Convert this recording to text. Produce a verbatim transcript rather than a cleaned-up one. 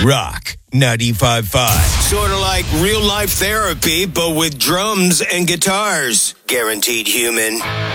Rock ninety-five point five. Sort of like real life therapy, but with drums and guitars. Guaranteed human.